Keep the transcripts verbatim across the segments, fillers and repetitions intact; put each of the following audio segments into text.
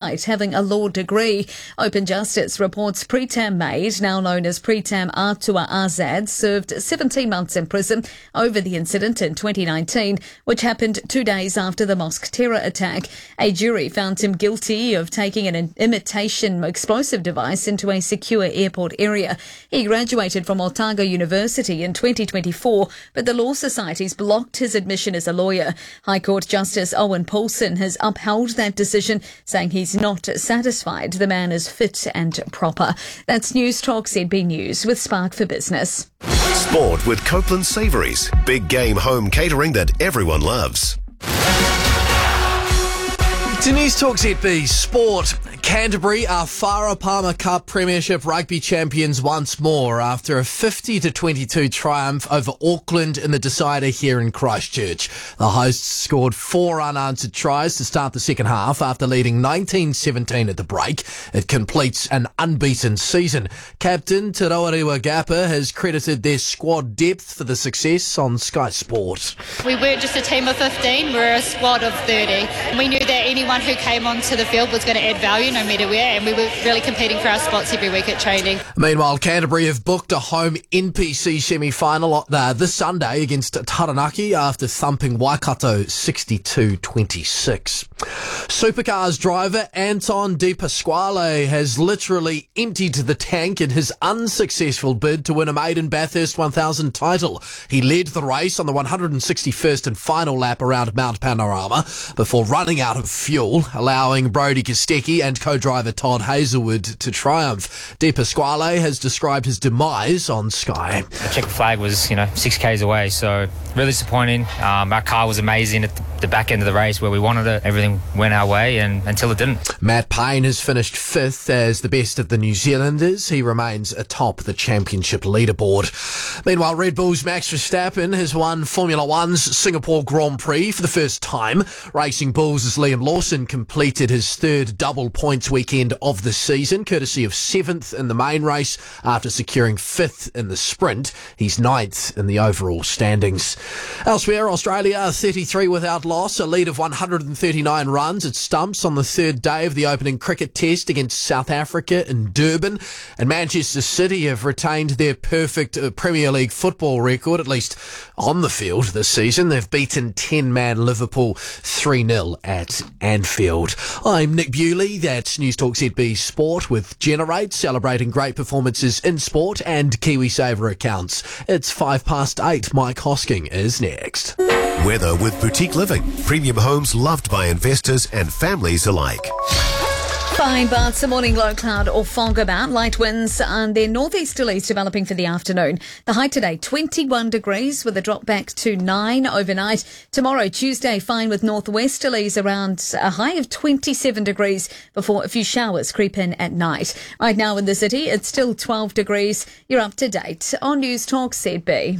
despite having a law degree. Open Justice reports Pritam Maid, now known as Pritam Atua Azad, served seventeen months in prison over the incident in twenty nineteen, which happened two days after the mosque terror attack. A jury found him guilty of taking an imitation explosive device into a secure airport area. He graduated from Otago University in twenty twenty-four, but the Law Society's blocked his admission as a lawyer. High Court Justice Owen Paulson has upheld that decision, saying he's not satisfied the man is fit and proper. That's News Talk Z B News with Spark for Business. Sport with Copeland Savouries. Big game home catering that everyone loves. To News Talk Z B Sport. Canterbury are Farah Palmer Cup Premiership rugby champions once more after a fifty to twenty-two triumph over Auckland in the decider here in Christchurch. The hosts scored four unanswered tries to start the second half after leading nineteen seventeen at the break. It completes an unbeaten season. Captain Te Rauriwa Gapa has credited their squad depth for the success on Sky Sport. We weren't just a team of fifteen, we're a squad of thirty. We knew that anyone who came onto the field was going to add value no matter where, and we were really competing for our spots every week at training. Meanwhile, Canterbury have booked a home N P C semi-final uh, this Sunday against Taranaki after thumping Waikato sixty-two twenty-six. Supercars driver Anton De Pasquale has literally emptied the tank in his unsuccessful bid to win a maiden Bathurst one thousand title. He led the race on the one hundred sixty-first and final lap around Mount Panorama before running out of fuel, allowing Brodie Kostecki and co-driver Todd Hazelwood to triumph. De Pasquale has described his demise on Sky. The checker flag was, you know, six kays away, so really disappointing. Um, our car was amazing at the, the back end of the race where we wanted it. Everything went our way and until it didn't. Matt Payne has finished fifth as the best of the New Zealanders. He remains atop the championship leaderboard. Meanwhile, Red Bull's Max Verstappen has won Formula One's Singapore Grand Prix for the first time. Racing Bulls' Liam Lawson completed his third double points weekend of the season, courtesy of seventh in the main race after securing fifth in the sprint. He's ninth in the overall standings. Elsewhere, Australia are thirty-three without loss, a lead of one hundred thirty-nine runs at stumps on the third day of the opening cricket test against South Africa in Durban. And Manchester City have retained their perfect Premier League football record, at least on the field this season. They've beaten ten-man Liverpool three nil at Anfield. I'm Nick Bewley. That's News Talk Z B Sport with Generate, celebrating great performances in sport and KiwiSaver accounts. It's five past eight. Mike Hosking is next. Weather with Boutique Living. Premium homes loved by investors and families alike. Fine, but some morning low cloud or fog about. Light winds and then northeasterlies developing for the afternoon. The high today, twenty-one degrees with a drop back to nine overnight. Tomorrow, Tuesday, fine with northwesterlies around a high of twenty-seven degrees before a few showers creep in at night. Right now in the city, it's still twelve degrees. You're up to date on News Talk Z B.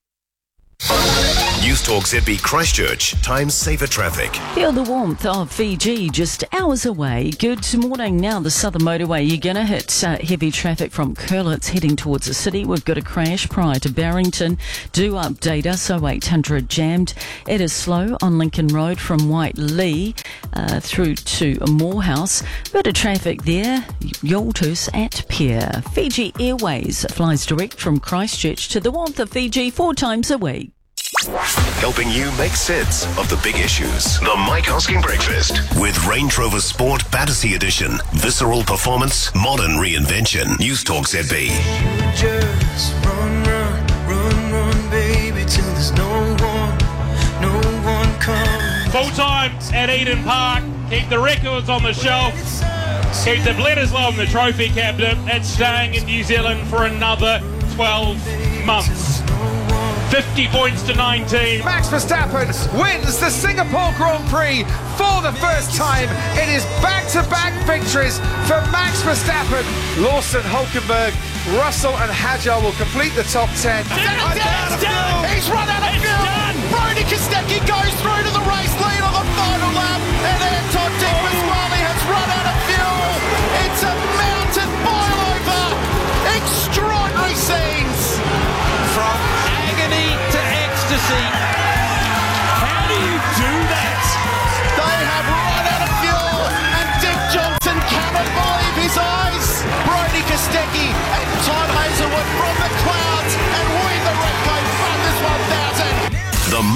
News Talk Z B Christchurch. Time saver traffic. Feel the warmth of Fiji just hours away. Good morning. Now the Southern Motorway, you're going to hit uh, heavy traffic from Curlitz heading towards the city. We've got a crash prior to Barrington. Do update us. oh eight hundred jammed. It is slow on Lincoln Road from Whiteley uh, through to Morehouse. Bit of traffic there. Yoltus at Pier. Fiji Airways flies direct from Christchurch to the warmth of Fiji four times a week. Helping you make sense of the big issues. The Mike Hosking Breakfast with Range Rover Sport Battersea Edition. Visceral performance, modern reinvention. News Talk Z B. Just run, run, run, run, baby, till there's no one, no one coming. Full time at Eden Park. Keep the records on the shelf. Keep the Bledisloe and the trophy cabinet. It's staying in New Zealand for another twelve months. fifty points to nineteen. Max Verstappen wins the Singapore Grand Prix for the first time. It is back-to-back victories for Max Verstappen. Lawson, Hulkenberg, Russell and Hadjar will complete the top ten. It's done! It's done! He's run out of fuel! Brodie Kostecki goes through to the race lead on the final lap, and Anton De Pasquale has run out of fuel. It's a mountain boil over. Extraordinary scenes. From agony to ecstasy. How do you do that? They have run out of fuel, and Dick Johnson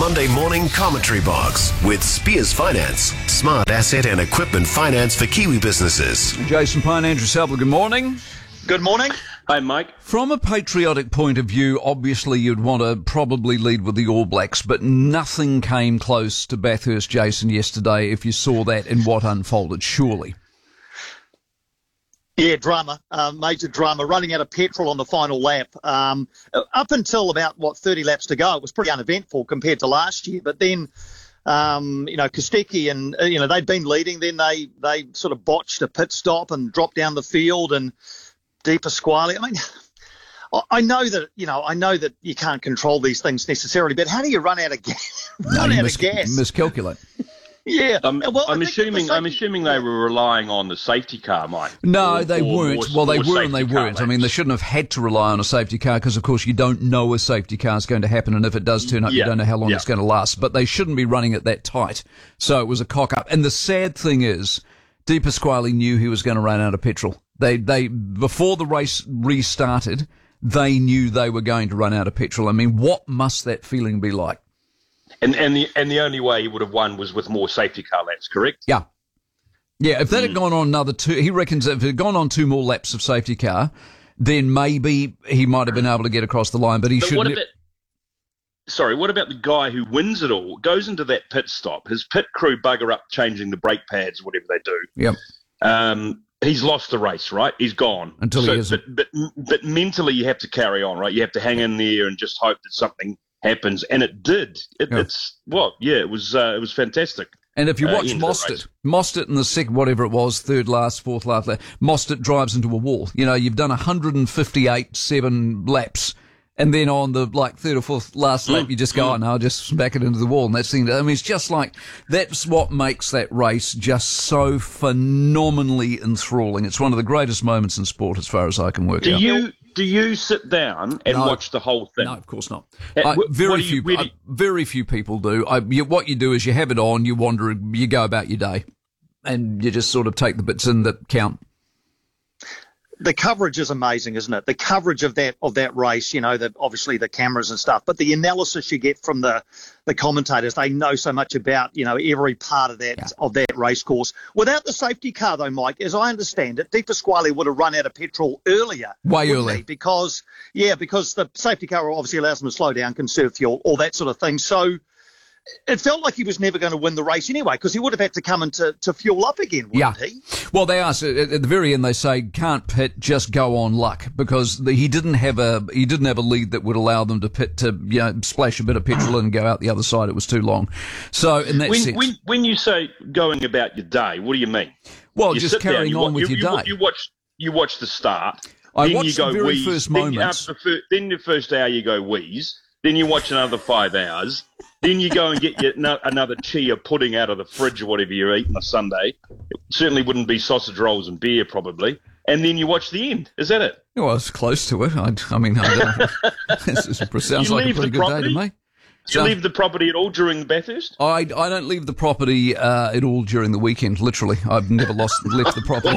Monday morning commentary box with Spears Finance. Smart asset and equipment finance for Kiwi businesses. Jason Pine, Andrew Southwell, good morning. Good morning. Hi, Mike. From a patriotic point of view, obviously you'd want to probably lead with the All Blacks, but nothing came close to Bathurst, Jason, yesterday, if you saw that in what unfolded, surely. Yeah, drama, uh, major drama, running out of petrol on the final lap. Um, up until about, what, thirty laps to go, it was pretty uneventful compared to last year. But then, um, you know, Kostecki and, uh, you know, they'd been leading. Then they, they sort of botched a pit stop and dropped down the field, and Di Pasquale. I mean, I know that, you know, I know that you can't control these things necessarily, but how do you run out of gas? run no, out mis- of gas? Miscalculate. Yeah. Um, well, I'm assuming I'm assuming they were relying on the safety car, Mike. No, or, they or weren't. More, well, they more were and they weren't. Laps. I mean, they shouldn't have had to rely on a safety car because, of course, you don't know a safety car is going to happen, and if it does turn up, yeah. you don't know how long yeah. it's going to last. But they shouldn't be running it that tight. So it was a cock-up. And the sad thing is, Di Pasquale knew he was going to run out of petrol. They, they, before the race restarted, they knew they were going to run out of petrol. I mean, what must that feeling be like? And and the and the only way he would have won was with more safety car laps, correct? Yeah. Yeah, if that Mm. had gone on another two, he reckons if it had gone on two more laps of safety car, then maybe he might have been able to get across the line, but he But shouldn't. what about, sorry, what about the guy who wins it all, goes into that pit stop, his pit crew bugger up changing the brake pads, whatever they do. Yep. Um, he's lost the race, right? He's gone. Until so, he isn't. But, but, but mentally you have to carry on, right? You have to hang in there and just hope that something happens, and it did. It, Yeah. It's well, yeah, it was uh, it was fantastic. And if you uh, watch end of the Mostert, race. Mostert in the second, whatever it was, third last, fourth last, lap, Mostert drives into a wall. You know, you've done one hundred fifty-eight, seven laps, and then on the like third or fourth last lap, you just go, oh no, just smack it into the wall, and that's the thing. I mean, it's just like that's what makes that race just so phenomenally enthralling. It's one of the greatest moments in sport, as far as I can work Do out. you do you sit down and No. watch the whole thing? No, of course not. Uh, I, wh- very what do you- few, where do I, very few people do. I, you, what you do is you have it on, you wander, you go about your day, and you just sort of take the bits in that count. The coverage is amazing, isn't it? The coverage of that of that race, you know, the, obviously the cameras and stuff, but the analysis you get from the, the commentators, they know so much about, you know, every part of that Yeah. of that race course. Without the safety car, though, Mike, as I understand it, Di Pasquale would have run out of petrol earlier. Way wouldn't early. he? Because, yeah, because the safety car obviously allows them to slow down, conserve fuel, all that sort of thing. So it felt like he was never going to win the race anyway, because he would have had to come in to, to fuel up again, wouldn't Yeah. he? Well, they asked at at the very end. They say can't pit, just go on luck, because the, he didn't have a he didn't have a lead that would allow them to pit to you know splash a bit of petrol and go out the other side. It was too long. So in that When, sense, when when you say going about your day, what do you mean? well, You just sit down, carrying you on wa- with you, your you, day. You watch you watch the start. I then watched you go the very wheeze. first then, moments. After the fir- then the first hour you go wheeze. Then you watch another five hours. Then you go and get your, no, another chia pudding out of the fridge or whatever you eat on a Sunday. It certainly wouldn't be sausage rolls and beer, probably. And then you watch the end. Is that it? Well, it's close to it. I, I mean, I don't know. This sounds You like a leave pretty the good day to property? me. Do you leave the property at all during Bathurst? I, I don't leave the property uh, at all during the weekend, literally. I've never lost left the property.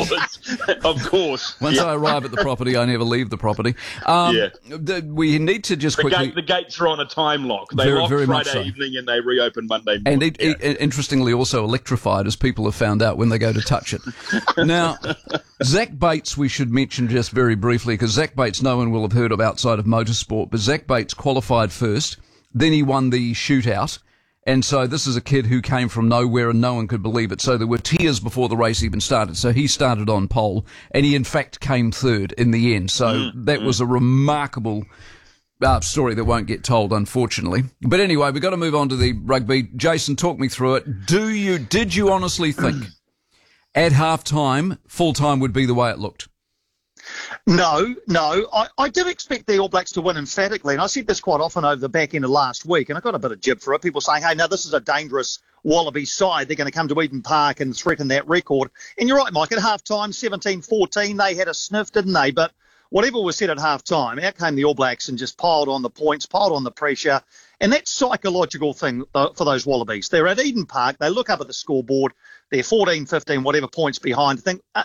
Of course. Once Yeah. I arrive at the property, I never leave the property. Um, Yeah. the, we need to just The, quickly... gate, the gates are on a time lock. They Very- lock very much Friday so. evening and they reopen Monday morning. And it, Yeah. it, interestingly, also electrified, as people have found out when they go to touch it. Now, Zach Bates, we should mention just very briefly, because Zach Bates, no one will have heard of outside of motorsport, but Zach Bates qualified first. Then he won the shootout. And so this is a kid who came from nowhere and no one could believe it. So there were tears before the race even started. So he started on pole and he in fact came third in the end. So Mm, that was a remarkable uh, story that won't get told, unfortunately. But anyway, we've got to move on to the rugby. Jason, talk me through it. Do you, did you honestly think at half time, full time would be the way it looked? No, no. I, I did expect the All Blacks to win emphatically, and I said this quite often over the back end of last week, and I got a bit of jib for it. People saying, hey, now this is a dangerous Wallaby side. They're going to come to Eden Park and threaten that record. And you're right, Mike. At half-time, seventeen fourteen, they had a sniff, didn't they? But whatever was said at half-time, out came the All Blacks and just piled on the points, piled on the pressure. And that psychological thing for those Wallabies. They're at Eden Park. They look up at the scoreboard. They're fourteen, fifteen, whatever points behind. Think,